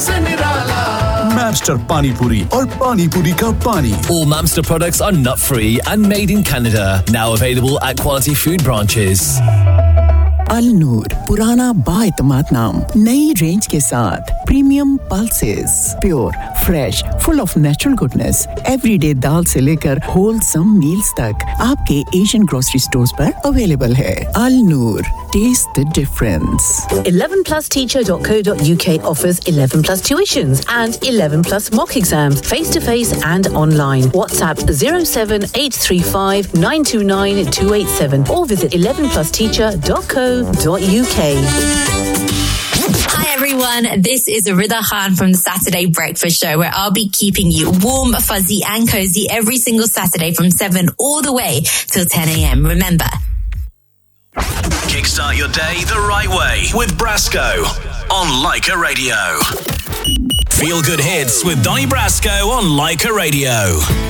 से निराला Mamster Pani Puri और Pani Puri का पानी. All Mamster products are nut-free and made in Canada. Now available at quality food branches. अल नूर पुराना बाएतमाद नाम नई रेंज के साथ premium pulses pure fresh full of natural goodness everyday दाल से लेकर होलसम मील्स तक आपके एशियन ग्रोसरी स्टोर्स पर अवेलेबल है अल नूर test the difference 11plusteacher.co.uk offers 11 plus tuitions and 11 plus mock exams face to face and online WhatsApp 07835 929 287 or visit 11plusteacher.co.uk. Hi everyone, this is Rida Khan from the Saturday Breakfast Show where I'll be keeping you warm, fuzzy and cozy every single Saturday from 7 all the way till 10 a.m. Remember. Kickstart your day the right way with Brasco on Leica Radio. Feel good hits with Donny Brasco on Leica Radio.